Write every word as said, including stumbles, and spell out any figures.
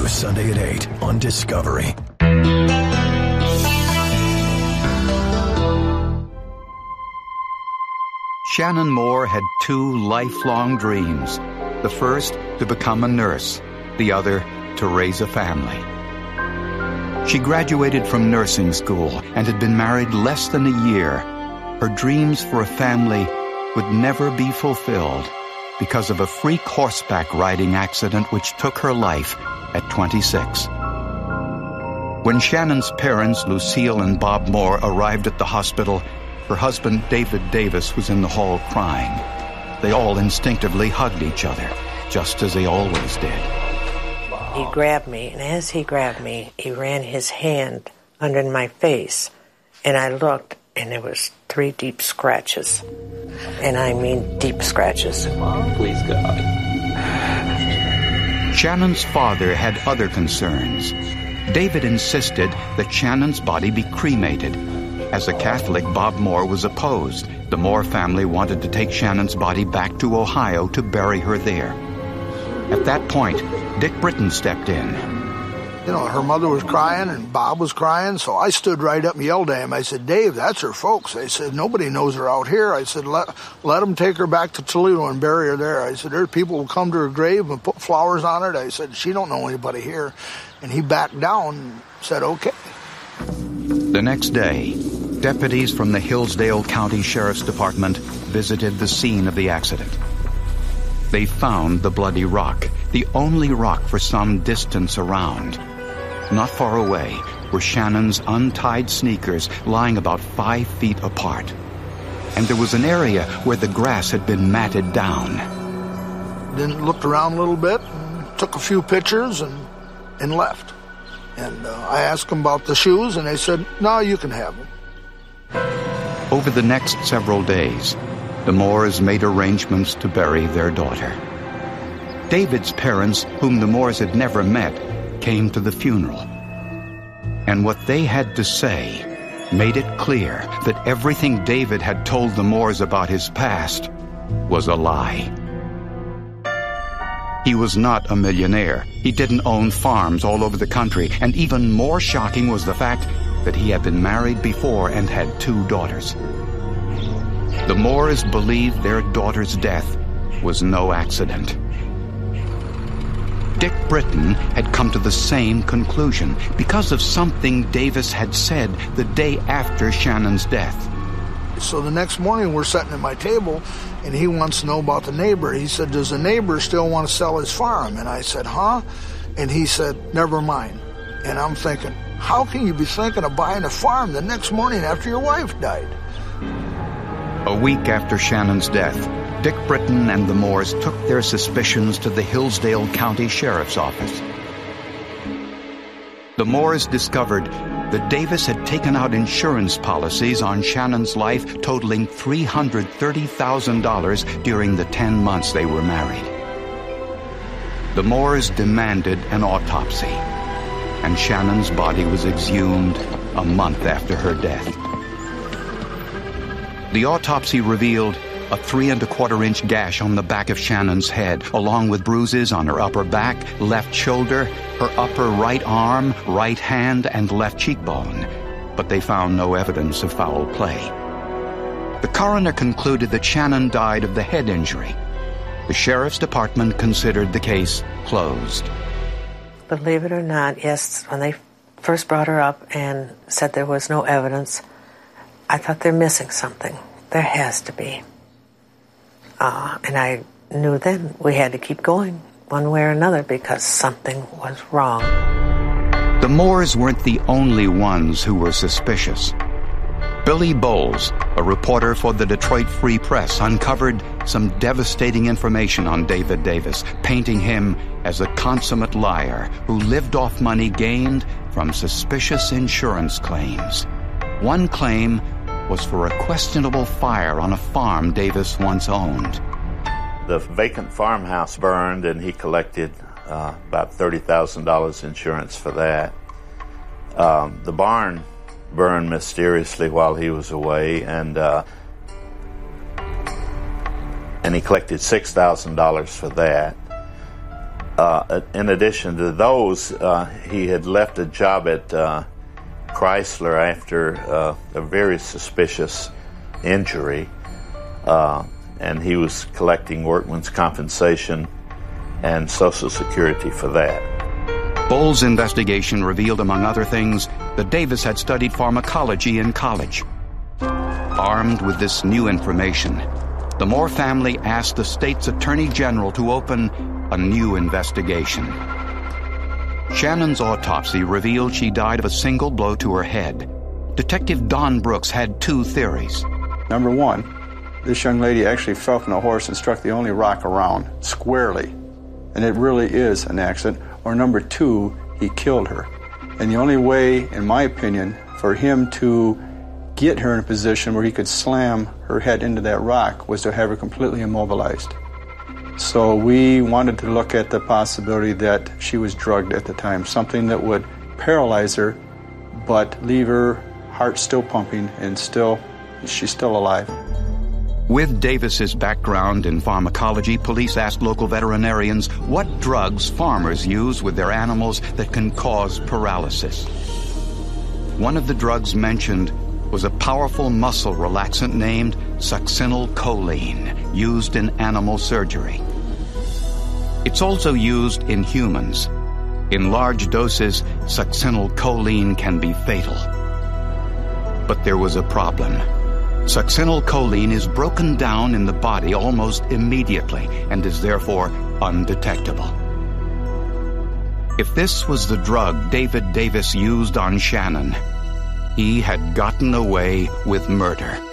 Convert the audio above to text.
new Sunday at eight on Discovery. Shannon Moore had two lifelong dreams. The first, to become a nurse. The other, to raise a family. She graduated from nursing school and had been married less than a year. Her dreams for a family would never be fulfilled because of a freak horseback riding accident which took her life at twenty-six. When Shannon's parents, Lucille and Bob Moore, arrived at the hospital, her husband, David Davis, was in the hall crying. They all instinctively hugged each other, just as they always did. He grabbed me, and as he grabbed me, he ran his hand under my face, and I looked, and there was three deep scratches. And I mean deep scratches. Please, God. Shannon's father had other concerns. David insisted that Shannon's body be cremated. As a Catholic, Bob Moore was opposed. The Moore family wanted to take Shannon's body back to Ohio to bury her there. At that point, Dick Britton stepped in. You know, her mother was crying and Bob was crying, so I stood right up and yelled at him. I said, Dave, that's her folks. I said, nobody knows her out here. I said, let, let them take her back to Toledo and bury her there. I said, there people will come to her grave and put flowers on it. I said, she don't know anybody here. And he backed down and said, okay. The next day, deputies from the Hillsdale County Sheriff's Department visited the scene of the accident. They found the bloody rock, the only rock for some distance around. Not far away were Shannon's untied sneakers lying about five feet apart. And there was an area where the grass had been matted down. Then looked around a little bit, and took a few pictures, and, and left. And uh, I asked them about the shoes, and they said, no, you can have them. Over the next several days, the Moores made arrangements to bury their daughter. David's parents, whom the Moores had never met, came to the funeral. And what they had to say made it clear that everything David had told the Moores about his past was a lie. He was not a millionaire. He didn't own farms all over the country. And even more shocking was the fact that he had been married before and had two daughters. The Moores believed their daughter's death was no accident. Dick Britton had come to the same conclusion because of something Davis had said the day after Shannon's death. So the next morning we're sitting at my table, and he wants to know about the neighbor. He said, does the neighbor still want to sell his farm? And I said, huh? And he said, never mind. And I'm thinking, how can you be thinking of buying a farm the next morning after your wife died? A week after Shannon's death, Dick Britton and the Moores took their suspicions to the Hillsdale County Sheriff's Office. The Moores discovered that Davis had taken out insurance policies on Shannon's life totaling three hundred thirty thousand dollars during the ten months they were married. The Moores demanded an autopsy, and Shannon's body was exhumed a month after her death. The autopsy revealed a three and a quarter inch gash on the back of Shannon's head, along with bruises on her upper back, left shoulder, her upper right arm, right hand, and left cheekbone. But they found no evidence of foul play. The coroner concluded that Shannon died of the head injury. The sheriff's department considered the case closed. Believe it or not, yes, when they first brought her up and said there was no evidence, I thought they're missing something. There has to be. Uh, and I knew then we had to keep going one way or another because something was wrong. The Moores weren't the only ones who were suspicious. Billy Bowles, a reporter for the Detroit Free Press, uncovered some devastating information on David Davis, painting him as a consummate liar who lived off money gained from suspicious insurance claims. One claim was for a questionable fire on a farm Davis once owned. The vacant farmhouse burned, and he collected uh, about thirty thousand dollars insurance for that. Um, the barn burned mysteriously while he was away, and uh, and he collected six thousand dollars for that. Uh, in addition to those, uh, he had left a job at uh, Chrysler after uh, a very suspicious injury, uh, and he was collecting workman's compensation and Social Security for that. Bull's investigation revealed, among other things, that Davis had studied pharmacology in college. Armed with this new information, the Moore family asked the state's attorney general to open a new investigation. Shannon's autopsy revealed she died of a single blow to her head. Detective Don Brooks had two theories. Number one, this young lady actually fell from the horse and struck the only rock around, squarely, and it really is an accident. Or number two, he killed her. And the only way, in my opinion, for him to get her in a position where he could slam her head into that rock was to have her completely immobilized. So we wanted to look at the possibility that she was drugged at the time, something that would paralyze her, but leave her heart still pumping and still, she's still alive. With Davis's background in pharmacology, police asked local veterinarians what drugs farmers use with their animals that can cause paralysis. One of the drugs mentioned was a powerful muscle relaxant named succinylcholine, used in animal surgery. It's also used in humans. In large doses, succinylcholine can be fatal. But there was a problem. Succinylcholine is broken down in the body almost immediately and is therefore undetectable. If this was the drug David Davis used on Shannon, he had gotten away with murder.